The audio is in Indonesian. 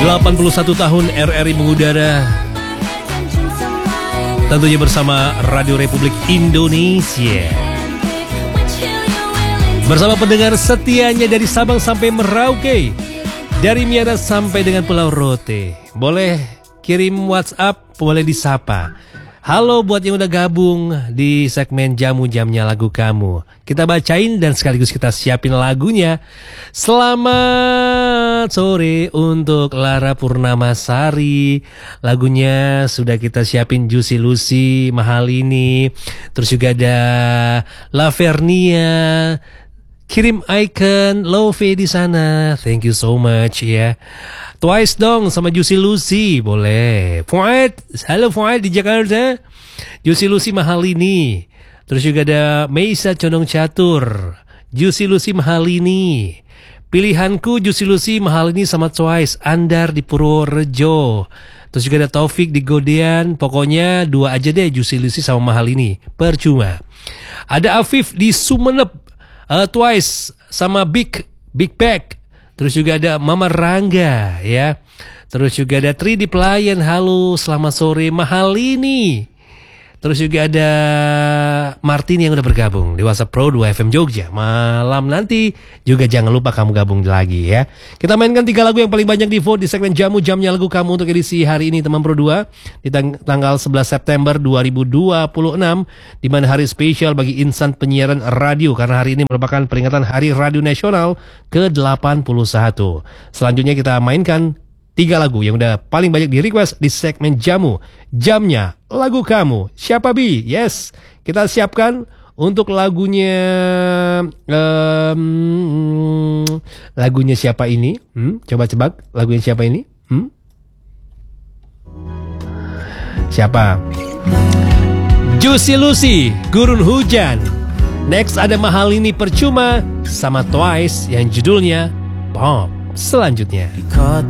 81 tahun RRI mengudara, tentunya bersama Radio Republik Indonesia, bersama pendengar setianya dari Sabang sampai Merauke, dari Miangas sampai dengan Pulau Rote. Boleh kirim WhatsApp, boleh disapa. Halo buat yang udah gabung di segmen Jamu Jamnya Lagu Kamu. Kita bacain dan sekaligus kita siapin lagunya. Selamat sore untuk Lara Purnamasari. Lagunya sudah kita siapin, Juicy Lucy, Mahal Ini. Terus juga ada Lavernia. Kirim icon Love di sana. Thank you so much ya. Twice dong sama Juicy Lucy, boleh. Fuad, halo Fuad di Jakarta. Juicy Lucy Mahal Ini. Terus juga ada Meisa Condong Catur. Juicy Lucy Mahal Ini. Pilihanku Juicy Lucy Mahal Ini sama Twice. Andar di Purworejo. Terus juga ada Taufik di Godean. Pokoknya dua aja deh, Juicy Lucy sama Mahal Ini. Percuma. Ada Afif di Sumeneb. Twice sama Big Bag. Terus juga ada Mama Rangga ya. Terus juga ada Tri di Pelayan. Halo, selamat sore Mahal Ini. Terus juga ada Martin yang udah bergabung di WhatsApp Pro 2 FM Jogja. Malam nanti juga jangan lupa kamu gabung lagi ya. Kita mainkan 3 lagu yang paling banyak di vote di segmen Jamu Jamnya Lagu Kamu untuk edisi hari ini teman Pro 2 di tanggal 11 September 2026, di mana hari spesial bagi insan penyiaran radio karena hari ini merupakan peringatan Hari Radio Nasional ke-81. Selanjutnya kita mainkan 3 lagu yang udah paling banyak di request di segmen Jamu Jamnya Lagu Kamu. Siapa Bi? Yes, kita siapkan untuk lagunya. Lagunya siapa ini? Coba tebak lagunya siapa ini? Siapa? Juicy Lucy, Gurun Hujan. Next ada Mahal Ini Percuma sama Twice yang judulnya Bomb. Selanjutnya di kota